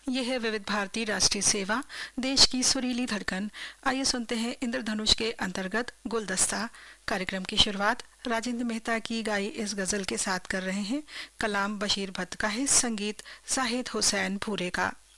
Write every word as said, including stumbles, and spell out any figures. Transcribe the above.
ये है विविध भारती राष्ट्रीय सेवा, देश की सुरीली धड़कन। आइए सुनते हैं इंद्रधनुष के अंतर्गत गुलदस्ता कार्यक्रम की शुरुआत राजेंद्र मेहता की गाई इस गजल के साथ कर रहे हैं। कलाम बशीर भट्ट का है, संगीत जाहिद हुसैन भूरे का।